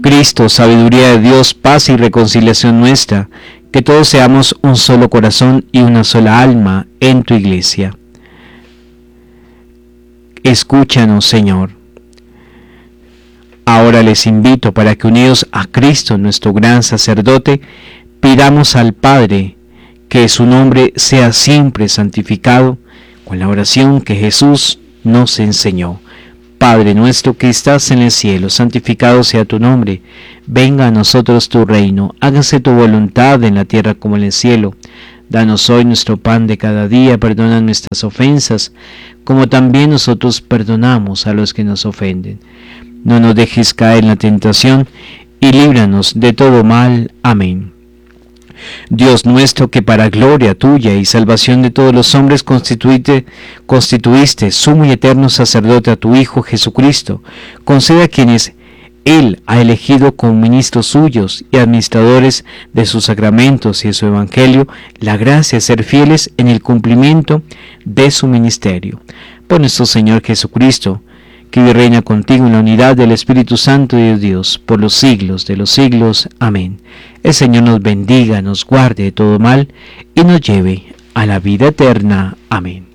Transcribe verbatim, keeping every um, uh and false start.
Cristo, sabiduría de Dios, paz y reconciliación nuestra, que todos seamos un solo corazón y una sola alma en tu iglesia. Escúchanos, Señor. Ahora les invito para que, unidos a Cristo, nuestro gran sacerdote, pidamos al Padre que su nombre sea siempre santificado con la oración que Jesús nos enseñó. Padre nuestro que estás en el cielo, santificado sea tu nombre. Venga a nosotros tu reino, hágase tu voluntad en la tierra como en el cielo. Danos hoy nuestro pan de cada día, perdona nuestras ofensas, como también nosotros perdonamos a los que nos ofenden. No nos dejes caer en la tentación, y líbranos de todo mal. Amén. Dios nuestro, que para gloria tuya y salvación de todos los hombres constituiste, constituiste sumo y eterno sacerdote a tu Hijo Jesucristo, concede a quienes Él ha elegido como ministros suyos y administradores de sus sacramentos y de su evangelio, la gracia de ser fieles en el cumplimiento de su ministerio. Por nuestro Señor Jesucristo, que vive y reina contigo en la unidad del Espíritu Santo y de Dios, por los siglos de los siglos. Amén. El Señor nos bendiga, nos guarde de todo mal y nos lleve a la vida eterna. Amén.